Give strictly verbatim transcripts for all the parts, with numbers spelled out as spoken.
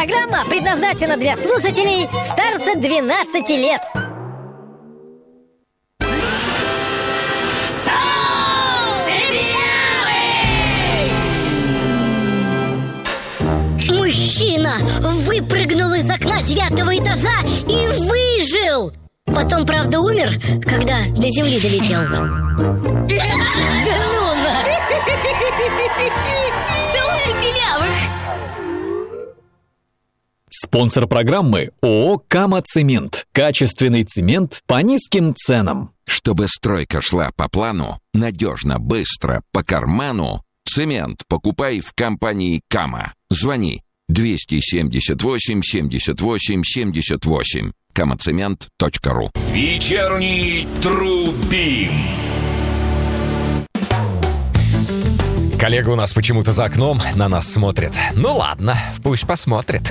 Программа предназначена для слушателей старше двенадцати лет. Мужчина выпрыгнул из окна девятого этажа и выжил. Потом, правда, умер, когда до земли долетел. Да ну на! Селки Белявых. Спонсор программы ООО «Кама-Цемент». Качественный цемент по низким ценам. Чтобы стройка шла по плану, надежно, быстро, по карману, цемент покупай в компании «Кама». Звони двести семьдесят восемь семьдесят восемь семьдесят восемь. камацемент точка ру. Вечерний Трубим. Коллега у нас почему-то за окном на нас смотрит. Ну ладно, пусть посмотрит.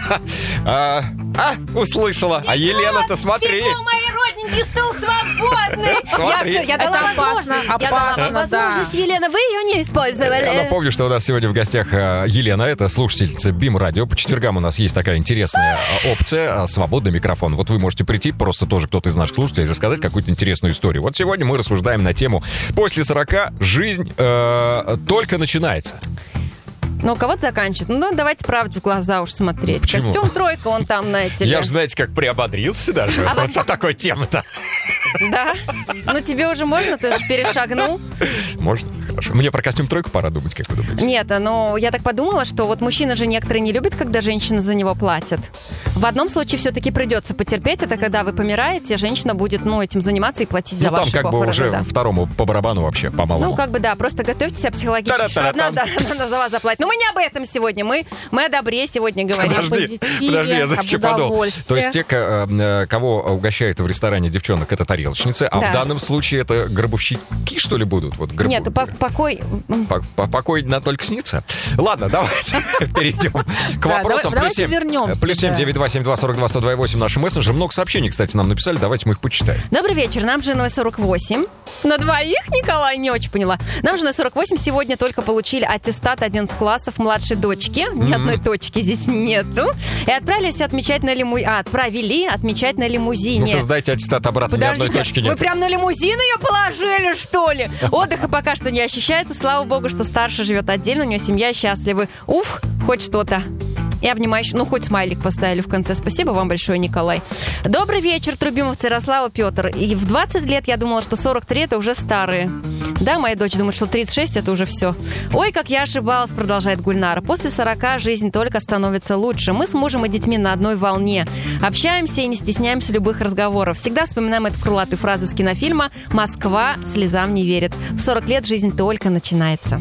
А, а, услышала. А Елена-то смотри. Бегу, мои родненькие, стул свободный. Смотри. Я все, я дала Это возможность. опасно, Я дала опасно, возможность, да. Елена, вы ее не использовали. Я напомню, что у нас сегодня в гостях э, Елена, это слушательница БИМ Радио. По четвергам у нас есть такая интересная э, опция э, «Свободный микрофон». Вот вы можете прийти, просто тоже кто-то из наших слушателей, рассказать какую-то интересную историю. Вот сегодня мы рассуждаем на тему «После сорока жизнь э, только начинается». Ну, у кого-то заканчивает. Ну, давайте правду в глаза уж смотреть. Почему? Костюм тройка, он там, знаете ли. Я же, знаете, как приободрился даже А вот от такой темы-то. Да? Ну, тебе уже можно? Ты уже перешагнул? Можно? Хорошо. Мне про костюм тройку пора думать, как вы думаете? Нет, но я так подумала, что вот мужчины же некоторые не любят, когда женщины за него платят. В одном случае все-таки придется потерпеть. Это когда вы помираете, женщина будет, ну, этим заниматься и платить за Ну, там ваши как бы похороны. уже Да. второму по барабану вообще, по-малому. Ну, как бы, да, просто готовьте себя психологически, что одна, да, она за вас заплатит. Но мы не об этом сегодня, мы, мы о добре сегодня говорим. Подожди, Позитиве, подожди, я об еще подумал. удовольствии. То есть те, ко- э, кого угощают в ресторане девчонок, это тарелочницы, а Да. в данном случае это гробовщики, что ли, будут? Вот гроб- Нет, по- покой... по- по- покой на только снится. Ладно, давайте перейдем к Да, вопросам. давай- Плюс семь- давайте вернемся, Плюс семь да. девять два семь два сорок два сто два восемь наши мессенджеры. Много сообщений, кстати, нам написали. Давайте мы их почитаем. Добрый вечер, нам с женой сорок восемь. На двоих, Николай, не очень поняла. Нам с женой сорок восемь, сегодня только получили аттестат одиннадцать классов младшей дочки. Ни одной точки здесь нету. И отправились отмечать на лимузине. А, отправили отмечать на лимузине. Ну-ка, сдайте аттестат обратно, ни одной Подождите, точки вы нет. прям на лимузин ее положили, что ли? Отдыха пока что не ощущается. Слава богу, что старший живет отдельно, у нее семья, счастливы. Уф, хоть что-то. И обнимающий, ну, хоть смайлик поставили в конце. Спасибо вам большое, Николай. Добрый вечер, Трубимовцы, Ярослава, Петр. И в двадцать лет я думала, что сорок три это уже старые. Да, моя дочь думает, что тридцать шесть это уже все. Ой, как я ошибалась, продолжает Гульнара. После сорока жизнь только становится лучше. Мы с мужем и детьми на одной волне. Общаемся и не стесняемся любых разговоров. Всегда вспоминаем эту крылатую фразу из кинофильма «Москва слезам не верит». В сорок лет жизнь только начинается.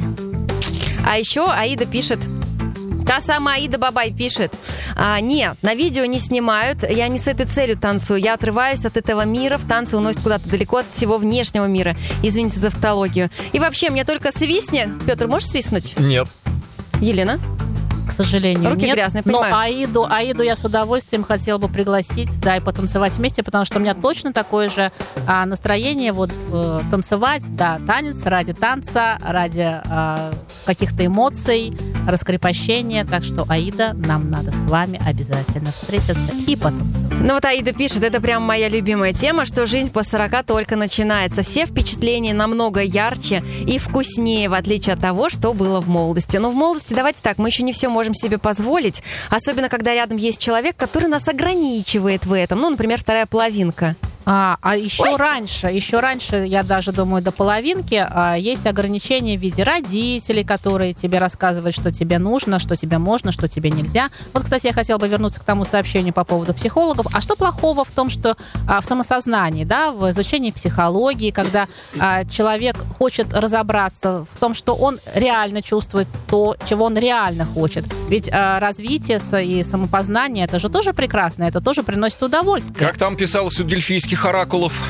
А еще Аида пишет... Та самая Аида Бабай пишет: а, нет, на видео не снимают, я не с этой целью танцую, я отрываюсь от этого мира, в танце уносит куда-то далеко от всего внешнего мира. Извините за тавтологию. И вообще, мне только свистни. Петр, можешь свистнуть? Нет. Елена? К сожалению, Руки нет. грязные, Но понимаю. Аиду, Аиду я с удовольствием хотела бы пригласить, да, и потанцевать вместе, потому что у меня точно такое же а, настроение, вот, э, танцевать, да, танец ради танца, ради э, каких-то эмоций, раскрепощения, так что, Аида, нам надо с вами обязательно встретиться и потанцевать. Ну вот Аида пишет, это прям моя любимая тема, что жизнь после сорока только начинается. Все впечатления намного ярче и вкуснее, в отличие от того, что было в молодости. Но в молодости, давайте так, мы еще не все можем себе позволить, особенно когда рядом есть человек, который нас ограничивает в этом. Ну, например, вторая половинка. А, а еще Ой. раньше, еще раньше, я даже думаю, до половинки, а, есть ограничения в виде родителей, которые тебе рассказывают, что тебе нужно, что тебе можно, что тебе нельзя. Вот, кстати, я хотела бы вернуться к тому сообщению по поводу психологов. А что плохого в том, что а, в самосознании, да, в изучении психологии, когда а, человек хочет разобраться в том, что он реально чувствует то, чего он реально хочет. Ведь а, развитие и самопознание, это же тоже прекрасно, это тоже приносит удовольствие. Как там писалось у дельфийских оракулов?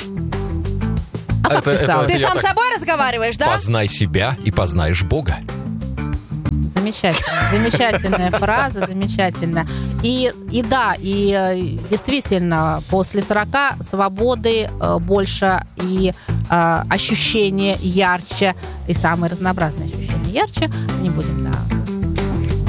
А как Это- писал? это- Ты я сам так- собой разговариваешь, да? Познай себя и познаешь Бога. Замечательно, замечательная фраза, замечательно. И, и да, и э, действительно, после сорока свободы э, больше, и э, ощущения ярче, и самые разнообразные ощущения ярче. Не будем, да,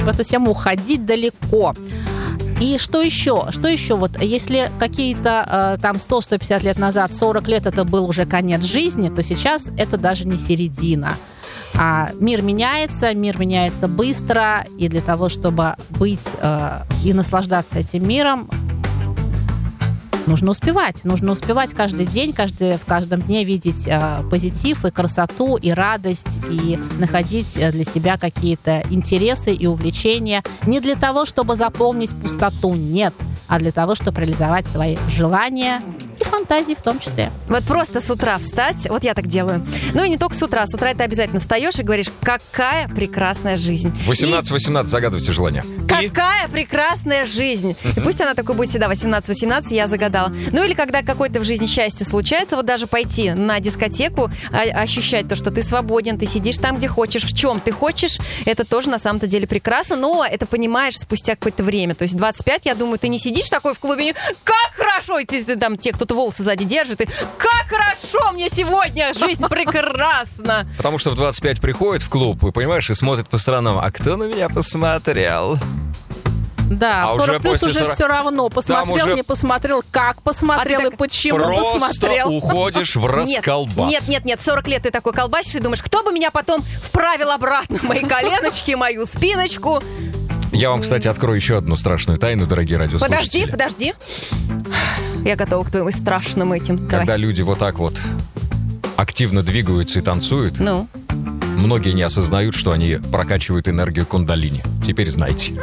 в эту тему уходить далеко. И что еще? Что еще? Вот если какие-то э, там сто - сто пятьдесят лет назад, сорок лет это был уже конец жизни, то сейчас это даже не середина. А мир меняется, мир меняется быстро, и для того, чтобы быть э, и наслаждаться этим миром, нужно успевать. Нужно успевать каждый день, каждый, в каждом дне видеть э, позитив и красоту, и радость, и находить для себя какие-то интересы и увлечения. Не для того, чтобы заполнить пустоту, нет, а для того, чтобы реализовать свои желания и фантазии в том числе. Вот просто с утра встать, вот я так делаю. Ну и не только с утра. С утра ты обязательно встаешь и говоришь, какая прекрасная жизнь. восемнадцать восемнадцать, загадывайте желание. Какая прекрасная жизнь. И пусть она такой будет всегда восемнадцать восемнадцать, я загадала. Ну или когда какое-то в жизни счастье случается, вот даже пойти на дискотеку, а- ощущать то, что ты свободен, ты сидишь там, где хочешь, в чем ты хочешь, это тоже на самом-то деле прекрасно, но это понимаешь спустя какое-то время. То есть двадцать пять, я думаю, ты не сидишь такой в клубе, как хорошо, и ты, ты там, те, кто-то волосы сзади держит, и как хорошо мне сегодня, жизнь прекрасна. Потому что в двадцать пять приходит в клуб, и, понимаешь, и смотрит по сторонам, а кто на меня посмотрел? Да, А в сорок уже плюс после уже сорок все равно. Посмотрел, уже не посмотрел, как посмотрел А ты и так почему Просто посмотрел. уходишь в расколбас. Нет, нет, нет, сорок лет ты такой колбасишь и думаешь, кто бы меня потом вправил обратно, мои коленочки, мою спиночку. Я вам, кстати, открою еще одну страшную тайну, дорогие радиослушатели. Подожди, подожди. Я готова к твоим страшным этим. Когда Давай. люди вот так вот активно двигаются и танцуют, Ну, многие не осознают, что они прокачивают энергию кундалини. Теперь знаете.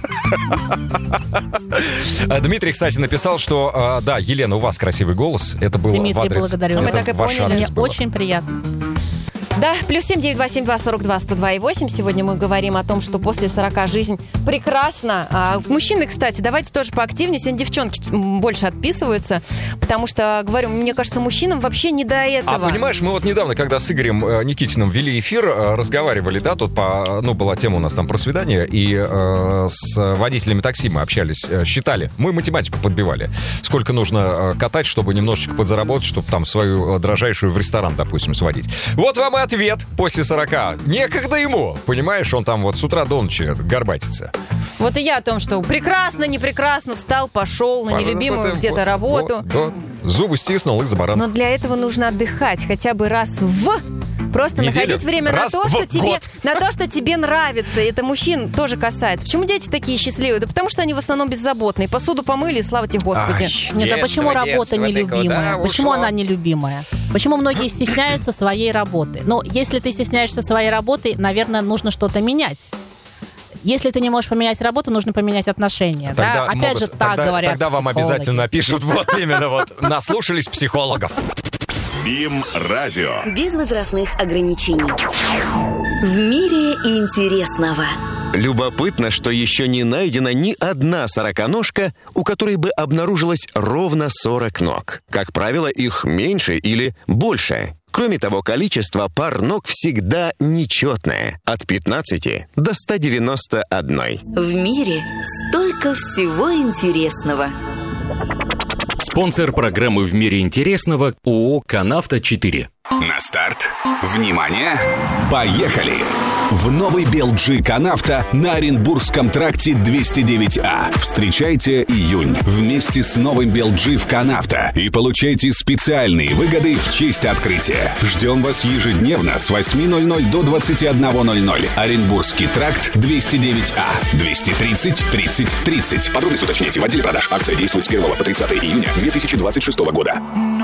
Дмитрий, кстати, написал, что а, да, Елена, у вас красивый голос. Это было Дмитрий, в адрес. благодарю. это Мы так и в ваш поняли. адрес Мне было. очень приятно. да, плюс семь девять два семь два сорок два сто два и восемь. Сегодня мы говорим о том, что после сорока жизнь прекрасна. А мужчины, кстати, давайте тоже поактивнее. Сегодня девчонки больше отписываются, потому что, говорю, мне кажется, мужчинам вообще не до этого. А понимаешь, мы вот недавно, когда с Игорем э, Никитиным вели эфир, э, разговаривали, да, тут по, ну, была тема у нас там про свидание, и э, с водителями такси мы общались, э, считали, мы математику подбивали, сколько нужно э, катать, чтобы немножечко подзаработать, чтобы там свою э, дрожайшую в ресторан, допустим, сводить. Вот вам и ответ после сорока. Некогда ему, понимаешь, он там вот с утра до ночи горбатится. Вот и я о том, что прекрасно, не прекрасно, встал, пошел на нелюбимую Вот, где-то вот, работу. вот, вот. Зубы стиснул и за баран. Но для этого нужно отдыхать хотя бы раз в... Просто Неделю. находить время Раз на то, в что тебе, год. на то, что тебе нравится. И это мужчин тоже касается. Почему дети такие счастливые? Да потому что они в основном беззаботные. Посуду помыли, и слава тебе, Господи. Ай, Нет, а почему детство, работа детство, нелюбимая? куда Почему ушло? она нелюбимая? Почему многие стесняются своей работы? Ну, если ты стесняешься своей работы, наверное, нужно что-то менять. Если ты не можешь поменять работу, нужно поменять отношения. Тогда Да? Опять могут- же, так тогда, говорят Тогда вам психологи. обязательно напишут, вот именно вот, наслушались психологов. Бим Радио. Без возрастных ограничений. В мире интересного. Любопытно, что еще не найдена ни одна сороконожка, у которой бы обнаружилось ровно сорок ног. Как правило, их меньше или больше. Кроме того, количество пар ног всегда нечетное. От пятнадцати до ста девяноста одной. В мире столько всего интересного. Спонсор программы «В мире интересного» ООО «Канавто четыре». На старт. Внимание! Поехали! В новый би эл джи «Канавто» на Оренбургском тракте двести девять А. Встречайте июнь вместе с новым би эл джи в «Канавто» и получайте специальные выгоды в честь открытия. Ждем вас ежедневно с восьми ноль ноль до двадцати одного ноль ноль. Оренбургский тракт двести девять А. двести тридцать тридцать тридцать. Подробности уточняйте в отделе продаж. Акция действует с первого по тридцатое июня две тысячи двадцать шестого года.